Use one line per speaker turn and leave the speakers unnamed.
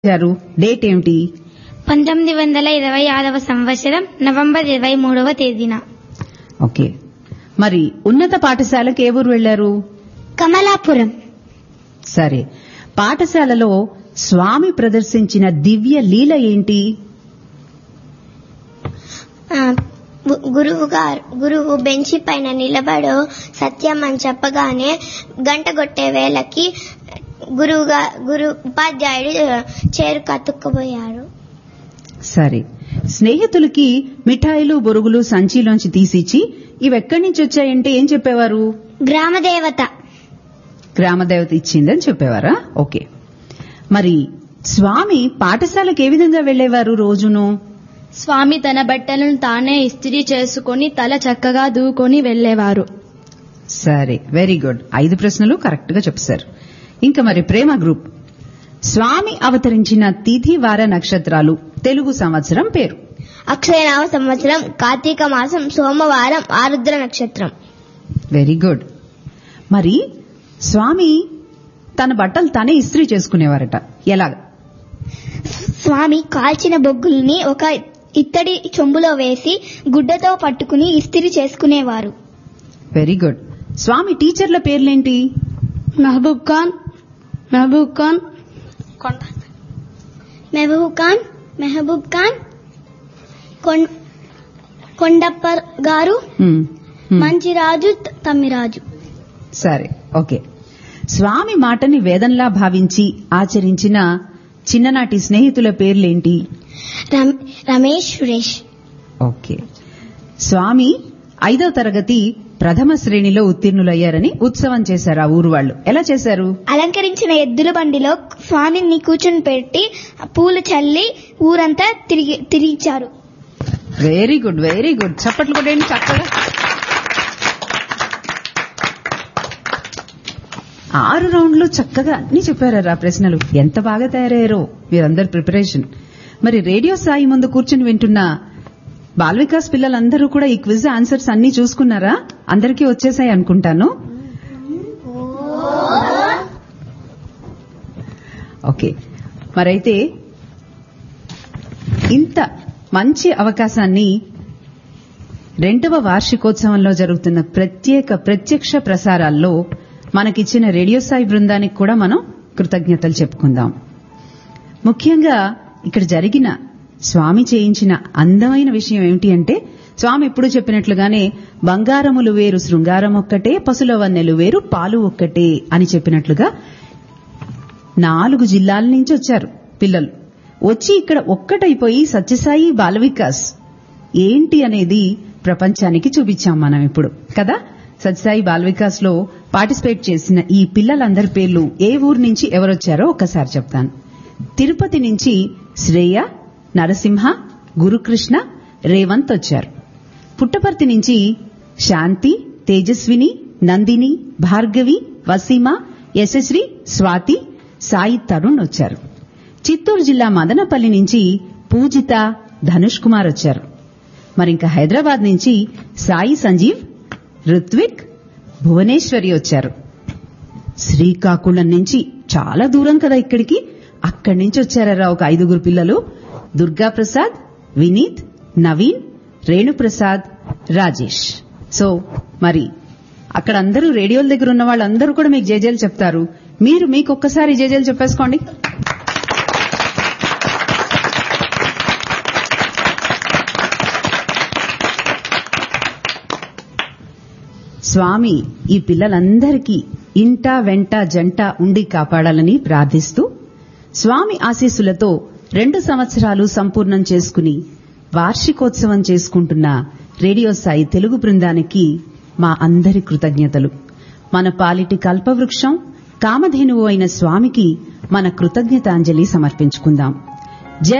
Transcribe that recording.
గారు డేట్ ఏమిటి?
1926వ సంవత్సరం నవంబర్ 23వ తేదీన.
ఓకే. మరి ఉన్నత పాఠశాలకు ఏ ఊరు వెళ్లారు?
కమలాపురం.
సరే, పాఠశాలలో స్వామి ప్రదర్శించిన దివ్య లీల ఏంటి?
గురువు బెంచి పైన నిలబడు సత్యం అని చెప్పగానే గంట కొట్టే వేళకి ఉపాధ్యాయుడు చేరు కతుక్కుపోయాడు.
సరే, స్నేహితులకి మిఠాయిలు బొరుగులు సంచిలోంచి తీసిచ్చి ఇవెక్కడి నుంచి వచ్చాయంటే ఏం చెప్పేవారు?
గ్రామదేవత
ఇచ్చిందని చెప్పేవారా? ఓకే. మరి స్వామి పాఠశాలకు ఏ విధంగా వెళ్లేవారు రోజును?
స్వామి తన బట్టలను తానే ఇస్త్రీ చేసుకుని తల చక్కగా దూకొని వెళ్లేవారు.
సరే, వెరీ గుడ్. 5 ప్రశ్నలు కరెక్ట్ గా చెప్పారు. ఇంకా మరి ప్రేమ గ్రూప్. స్వామి అవతరించిన తిథి వార నక్షత్రాలు తెలుగు సంవత్సరం పేరు?
అక్షయనామ సంవత్సరం, కార్తీక మాసం, సోమవారం, ఆరుద్ర నక్షత్రం.
Very good. మరి స్వామి తన బట్టలు తానే ఇస్త్రీ చేసుకునేవారట, ఎలాగా?
స్వామి కాల్చిన బొగ్గుల్ని ఒక ఇత్తడి చెంబులో వేసి గుడ్డతో పట్టుకుని ఇస్త్రీ చేసుకునేవారు.
Very good. స్వామి టీచర్ల పేర్లేంటి?
మహబూబ్ ఖాన్, కొండప్ప గారు, మంచిరాజు, తమ్మిరాజు.
సరే, ఓకే. స్వామి మాటని వేదంలా భావించి ఆచరించిన చిన్ననాటి స్నేహితుల పేర్లేంటి?
రమేష్, సురేష్.
ఓకే. స్వామి 5వ తరగతి ప్రథమ శ్రేణిలో ఉత్తీర్ణులయ్యారని ఉత్సవం చేశారు ఆ ఊరు వాళ్ళు. ఎలా చేశారు?
అలంకరించిన ఎద్దుల బండిలో స్వామిని కూర్చొని పెట్టి పూలు చల్లి ఊరంతా తిరిగించారు.
Very good, very good. చప్పట్లు కొట్టండి చక్కగా. 6 రౌండ్లు చక్కగా అన్ని చెప్పారా ప్రశ్నలు. ఎంత బాగా తయారయ్యారో మీరందరు ప్రిపరేషన్. మరి రేడియో సాయి ముందు కూర్చుని వింటున్న బాల్ వికాస్ పిల్లలందరూ కూడా ఈ క్విజ్ ఆన్సర్స్ అన్ని చూసుకున్నారా? అందరికీ వచ్చేసాయి అనుకుంటాను. ఓకే. మరైతే ఇంత మంచి అవకాశాన్ని 2వ వార్షికోత్సవంలో జరుగుతున్న ప్రత్యక్ష ప్రసారాల్లో మనకిచ్చిన రేడియో సాయి బృందానికి కూడా మనం కృతజ్ఞతలు చెప్పుకుందాం. ముఖ్యంగా ఇక్కడ జరిగిన స్వామి చేయించిన అందమైన విషయం ఏమిటి అంటే, స్వామి ఎప్పుడు చెప్పినట్లుగానే బంగారములు వేరు శృంగారం ఒక్కటే, పసుల వన్నెలు వేరు పాలు ఒక్కటే అని చెప్పినట్లుగా 4 జిల్లాల నుంచి వచ్చారు పిల్లలు. వచ్చి ఇక్కడ ఒక్కటైపోయి సత్యసాయి బాల వికాస్ ఏంటి అనేది ప్రపంచానికి చూపించాం మనం ఇప్పుడు కదా. సత్యసాయి బాల వికాస్ లో పార్టిసిపేట్ చేసిన ఈ పిల్లలందరి పేర్లు ఏ ఊరు నుంచి ఎవరొచ్చారో ఒక్కసారి చెప్తాను. తిరుపతి నుంచి శ్రేయ, నరసింహ, గురుకృష్ణ, రేవంత్ వచ్చారు. పుట్టపర్తి నుంచి శాంతి, తేజస్విని, నందిని, భార్గవి, వసీమ, యశశ్రీ, స్వాతి, సాయి తరుణ్ వచ్చారు. చిత్తూరు జిల్లా మదనపల్లి నుంచి పూజిత, ధనుష్ కుమార్ వచ్చారు. మరింకా హైదరాబాద్ నుంచి సాయి సంజీవ్, రుత్విక్, భువనేశ్వరి వచ్చారు. శ్రీకాకుళం నుంచి చాలా దూరం కదా ఇక్కడికి, అక్కడి నుంచి వచ్చారా ఒక 5 పిల్లలు. దుర్గాప్రసాద్, వినీత్, నవీన్, రేణుప్రసాద్, రాజేష్. సో మరి అక్కడ అందరూ రేడియోల దగ్గర ఉన్న వాళ్ళందరూ కూడా మీకు జేజేలు చెప్తారు. మీరు మీకొక్కసారి జేజేలు చెప్పేసుకోండి. స్వామి ఈ పిల్లలందరికీ ఇంటా వెంట జంట ఉండి కాపాడాలని ప్రార్థిస్తూ, స్వామి ఆశీస్సులతో 2 సంవత్సరాలు సంపూర్ణం చేసుకుని వార్షికోత్సవం చేసుకుంటున్న రేడియో సాయి తెలుగు బృందానికి మా అందరి కృతజ్ఞతలు. మన పాలిటి కల్పవృక్షం కామధేనువు అయిన స్వామికి మన కృతజ్ఞతాంజలి సమర్పించుకుందాం.